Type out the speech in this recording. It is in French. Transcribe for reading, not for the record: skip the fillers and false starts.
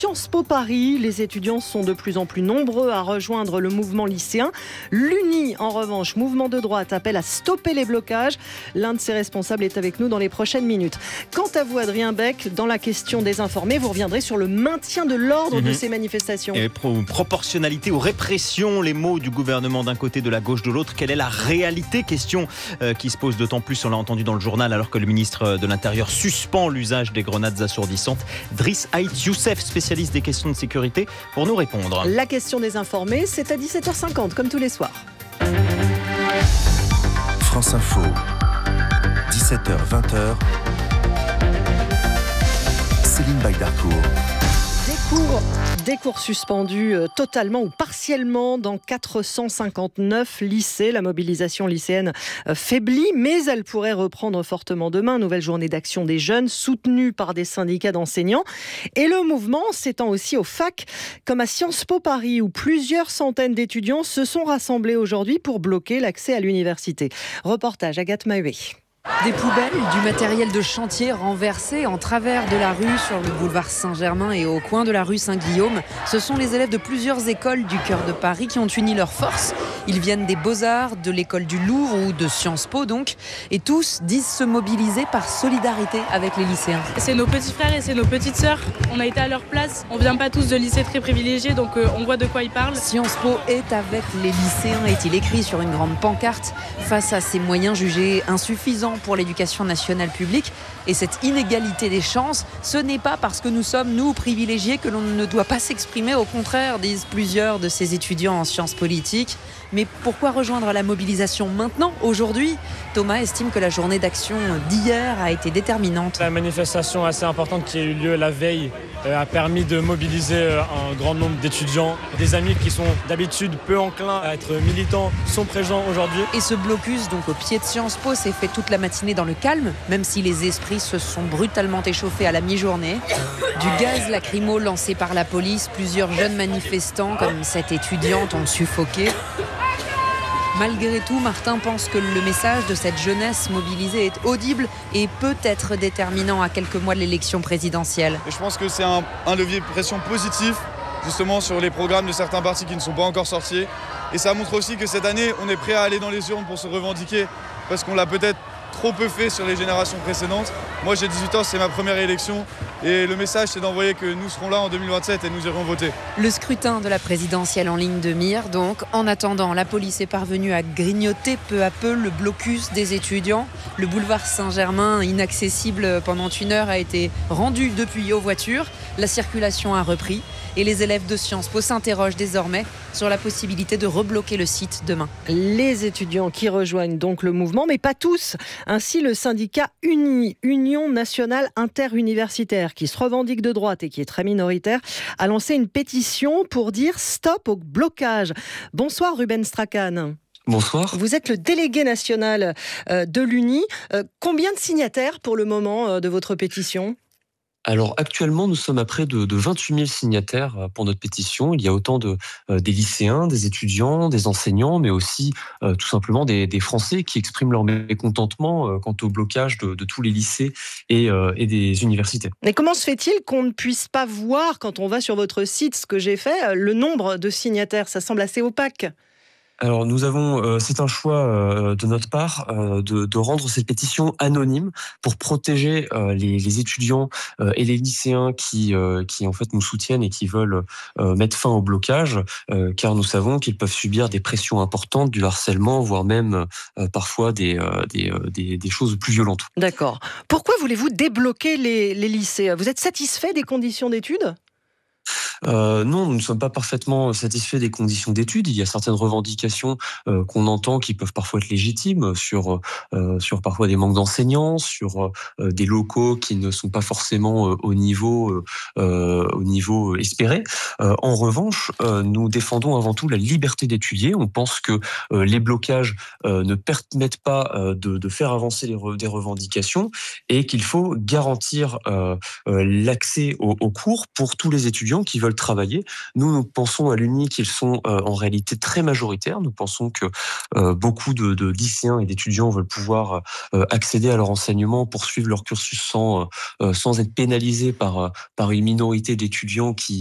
Sciences Po Paris, les étudiants sont de plus en plus nombreux à rejoindre le mouvement lycéen. L'UNI, en revanche, mouvement de droite, appelle à stopper les blocages. L'un de ses responsables est avec nous dans les prochaines minutes. Quant à vous, Adrien Beck, dans la question des informés, vous reviendrez sur le maintien de l'ordre de ces manifestations. Et proportionnalité ou répression, les mots du gouvernement d'un côté, de la gauche de l'autre. Quelle est la réalité ? Question qui se pose d'autant plus, on l'a entendu dans le journal, alors que le ministre de l'Intérieur suspend l'usage des grenades assourdissantes. Driss Ait Youssef, spécialiste des questions de sécurité, pour nous répondre. La question des informés, c'est à 17h50, comme tous les soirs. France Info, 17h-20h, Céline Baydarcourt. Des cours suspendus totalement ou partiellement dans 459 lycées. La mobilisation lycéenne faiblit, mais elle pourrait reprendre fortement demain. Nouvelle journée d'action des jeunes, soutenue par des syndicats d'enseignants. Et le mouvement s'étend aussi aux facs, comme à Sciences Po Paris, où plusieurs centaines d'étudiants se sont rassemblés aujourd'hui pour bloquer l'accès à l'université. Reportage Agathe Maheué. Des poubelles, du matériel de chantier renversé en travers de la rue sur le boulevard Saint-Germain et au coin de la rue Saint-Guillaume. Ce sont les élèves de plusieurs écoles du cœur de Paris qui ont uni leurs forces. Ils viennent des Beaux-Arts, de l'école du Louvre ou de Sciences Po donc. Et tous disent se mobiliser par solidarité avec les lycéens. C'est nos petits frères et c'est nos petites sœurs. On a été à leur place. On vient pas tous de lycées très privilégiés, donc on voit de quoi ils parlent. Sciences Po est avec les lycéens, est-il écrit sur une grande pancarte. Face à ces moyens jugés insuffisants pour l'éducation nationale publique et cette inégalité des chances, ce n'est pas parce que nous sommes, nous, privilégiés que l'on ne doit pas s'exprimer. Au contraire, disent plusieurs de ces étudiants en sciences politiques. Mais pourquoi rejoindre la mobilisation maintenant, aujourd'hui ? Thomas estime que la journée d'action d'hier a été déterminante. La manifestation assez importante qui a eu lieu la veille a permis de mobiliser un grand nombre d'étudiants. Des amis qui sont d'habitude peu enclins à être militants sont présents aujourd'hui. Et ce blocus, donc au pied de Sciences Po, s'est fait toute la matinée dans le calme, même si les esprits se sont brutalement échauffés à la mi-journée. Du gaz lacrymo lancé par la police, plusieurs jeunes manifestants, comme cette étudiante, ont suffoqué. Malgré tout, Martin pense que le message de cette jeunesse mobilisée est audible et peut être déterminant à quelques mois de l'élection présidentielle. Et je pense que c'est un levier de pression positif, justement sur les programmes de certains partis qui ne sont pas encore sortis. Et ça montre aussi que cette année, on est prêt à aller dans les urnes pour se revendiquer, parce qu'on l'a peut-être trop peu fait sur les générations précédentes. Moi j'ai 18 ans, c'est ma première élection et le message c'est d'envoyer que nous serons là en 2027 et nous irons voter. Le scrutin de la présidentielle en ligne de mire donc. En attendant, la police est parvenue à grignoter peu à peu le blocus des étudiants. Le boulevard Saint-Germain, inaccessible pendant une heure, a été rendu depuis aux voitures. La circulation a repris et les élèves de Sciences Po s'interrogent désormais sur la possibilité de rebloquer le site demain. Les étudiants qui rejoignent donc le mouvement, mais pas tous. Ainsi, le syndicat UNI, Union nationale interuniversitaire, qui se revendique de droite et qui est très minoritaire, a lancé une pétition pour dire stop au blocage. Bonsoir Ruben Strachan. Bonsoir. Vous êtes le délégué national de l'UNI. Combien de signataires pour le moment de votre pétition ? Alors actuellement, nous sommes à près de 28 000 signataires pour notre pétition. Il y a autant des lycéens, des étudiants, des enseignants, mais aussi tout simplement des Français qui expriment leur mécontentement quant au blocage de tous les lycées et des universités. Mais comment se fait-il qu'on ne puisse pas voir, quand on va sur votre site, ce que j'ai fait, le nombre de signataires ? Ça semble assez opaque. Alors nous avons, c'est un choix de notre part de rendre cette pétition anonyme pour protéger les étudiants et les lycéens qui en fait nous soutiennent et qui veulent mettre fin au blocage, car nous savons qu'ils peuvent subir des pressions importantes, du harcèlement, voire même parfois des choses plus violentes. D'accord. Pourquoi voulez-vous débloquer les lycées ? Vous êtes satisfait des conditions d'études ? Non, nous ne sommes pas parfaitement satisfaits des conditions d'études. Il y a certaines revendications qu'on entend qui peuvent parfois être légitimes sur parfois des manques d'enseignants, sur des locaux qui ne sont pas forcément au niveau espéré. En revanche, nous défendons avant tout la liberté d'étudier. On pense que les blocages ne permettent pas de faire avancer des revendications et qu'il faut garantir l'accès aux cours pour tous les étudiants qui veulent veulent travailler. Nous pensons à l'UNI qu'ils sont en réalité très majoritaires. Nous pensons que beaucoup de lycéens et d'étudiants veulent pouvoir accéder à leur enseignement, poursuivre leur cursus sans être pénalisés par une minorité d'étudiants qui